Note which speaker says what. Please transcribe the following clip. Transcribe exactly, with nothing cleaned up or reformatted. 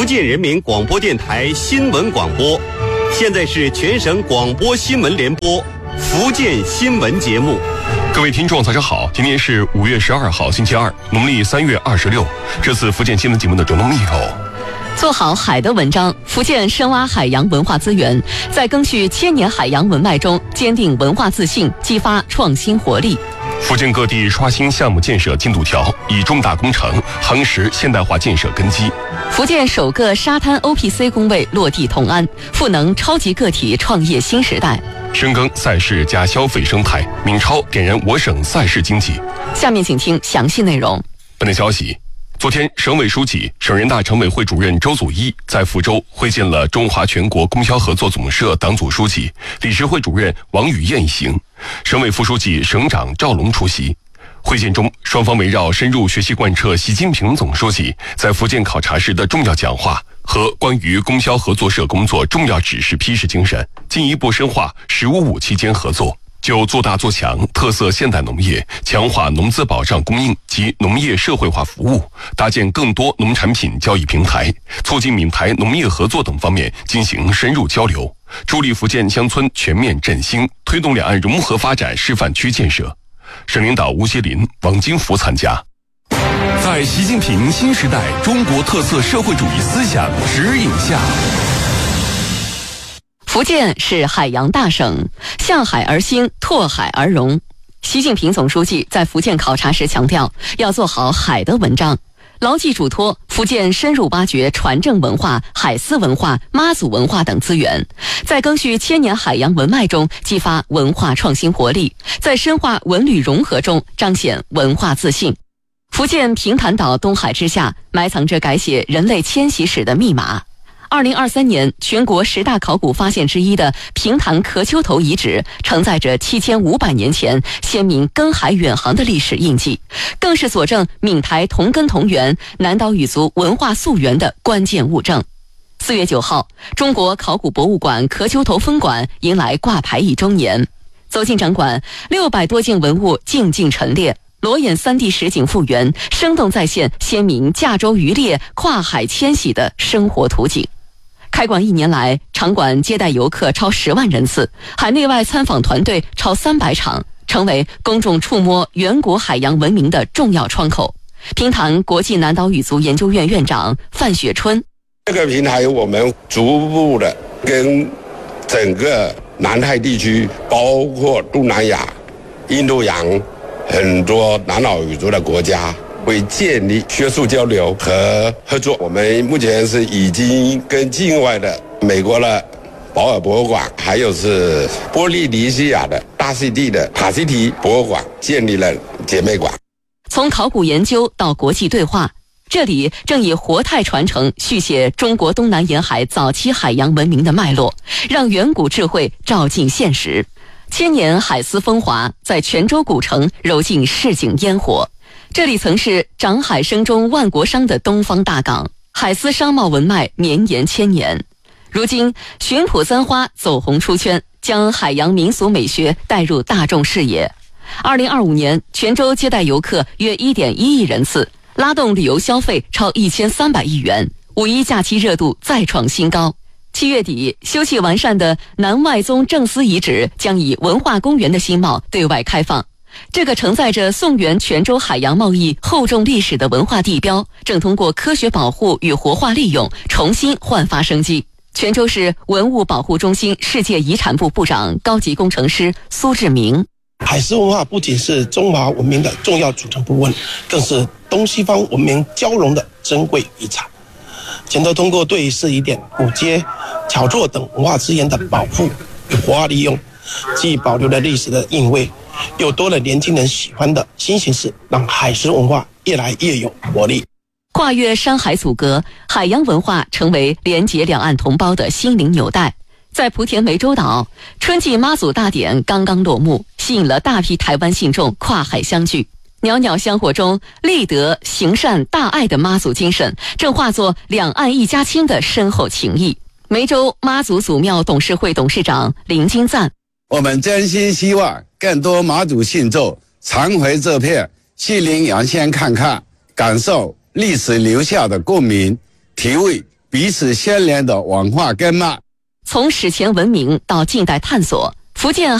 Speaker 1: 福建人民广播电台新闻广播。现在是全省广播新闻联播福建新闻节目。
Speaker 2: 各位听众早上好，今天是五月十二号星期二，农历三月二十六。这次福建新闻节目的主动内容：
Speaker 3: 做好海的文章，福建深挖海洋文化资源，在赓续千年海洋文脉中坚定文化自信，激发创新活力。
Speaker 2: 福建各地刷新项目建设进度条，以重大工程夯实现代化建设根基。
Speaker 3: 福建首个沙滩 O P C 工位落地同安，赋能超级个体创业新时代。
Speaker 2: 深耕赛事加消费生态，闽超点燃我省赛事经济。
Speaker 3: 下面请听详细内容。
Speaker 2: 本台消息，昨天，省委书记、省人大常委会主任周祖一在福州会见了中华全国供销合作总社党组书记、理事会主任王宇燕一行，省委副书记、省长赵龙出席。会见中，双方围绕深入学习贯彻习近平总书记在福建考察时的重要讲话和关于供销合作社工作重要指示批示精神，进一步深化“十五五”期间合作。就做大做强特色现代农业，强化农资保障供应及农业社会化服务，搭建更多农产品交易平台，促进闽台农业合作等方面进行深入交流，助力福建乡村全面振兴，推动两岸融合发展示范区建设。省领导吴锡林、王金福参加。在习近平新时代中国特色社会主义思想指引下，
Speaker 3: 福建是海洋大省，向海而兴，拓海而融。习近平总书记在福建考察时强调，要做好海的文章，牢记嘱托，福建深入挖掘船政文化、海丝文化、妈祖文化等资源，在赓续千年海洋文脉中激发文化创新活力，在深化文旅融合中彰显文化自信。福建平潭岛东海之下，埋藏着改写人类迁徙史的密码。二零二三年全国十大考古发现之一的平潭壳丘头遗址，承载着七千五百年前先民耕海远航的历史印记，更是佐证闽台同根同源、南岛语族文化溯源的关键物证。四月九号，中国考古博物馆壳丘头分馆迎来挂牌一周年。走进展馆，六百多件文物静静陈列，裸眼 三 D 实景复原，生动再现先民驾舟渔猎、跨海迁徙的生活图景。开馆一年来，场馆接待游客超十万人次，海内外参访团队超三百场，成为公众触摸远古海洋文明的重要窗口。平潭国际南岛语族研究院院长范雪春：
Speaker 4: 这个平台我们逐步的跟整个南太地区，包括东南亚、印度洋很多南岛语族的国家，会建立学术交流和合作。我们目前是已经跟境外的美国的保尔博物馆，还有是波利尼西亚的大溪地的塔希提博物馆建立了姐妹馆。
Speaker 3: 从考古研究到国际对话，这里正以活态传承续写中国东南沿海早期海洋文明的脉络，让远古智慧照进现实。千年海丝风华，在泉州古城揉进市井烟火。这里曾是长海生中万国商的东方大港，海丝商贸文脉绵延千年。如今浔埔簪花走红出圈，将海洋民俗美学带入大众视野。二零二五年，泉州接待游客约 一点一亿人次，拉动旅游消费超一千三百亿元。五一假期热度再创新高。七月底，修葺完善的南外宗正思遗址将以文化公园的新貌对外开放。这个承载着宋元泉州海洋贸易厚重历史的文化地标，正通过科学保护与活化利用，重新焕发生机。泉州市文物保护中心世界遗产部部长、高级工程师苏志明：
Speaker 5: 海丝文化不仅是中华文明的重要组成部分，更是东西方文明交融的珍贵遗产。泉州通过对四遗点、古街、巧作等文化资源的保护与活化利用，既保留了历史的韵味，又多了年轻人喜欢的新形式，让海丝文化越来越有活力。
Speaker 3: 跨越山海阻隔，海洋文化成为连结两岸同胞的心灵纽带。在莆田湄洲岛，春季妈祖大典刚刚落幕，吸引了大批台湾信众跨海相聚。袅袅香火中，立德、行善、大爱的妈祖精神正化作两岸一家亲的深厚情谊。湄洲妈祖祖庙董事会董事长林金赞：
Speaker 6: 我们真心希望更多妈祖信众常回这片西陵阳县看看，感受历史留下的共鸣，体味彼此相连的文化根脉。
Speaker 3: 从史前文明到近代探索，福建